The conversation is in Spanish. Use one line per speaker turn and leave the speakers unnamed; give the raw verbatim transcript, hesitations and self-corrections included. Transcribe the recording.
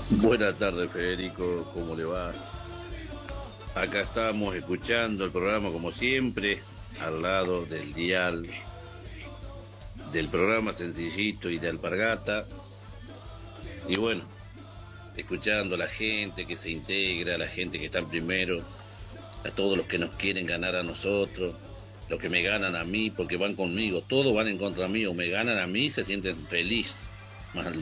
Buenas tardes, Federico, ¿cómo le va? Acá estamos escuchando el programa como siempre, al lado del dial del programa Sencillito y de Alpargata. Y bueno, escuchando a la gente que se integra, a la gente que está en primero, a todos los que nos quieren ganar a nosotros, los que me ganan a mí porque van conmigo, todos van en contra mío, me ganan a mí, se sienten feliz. Más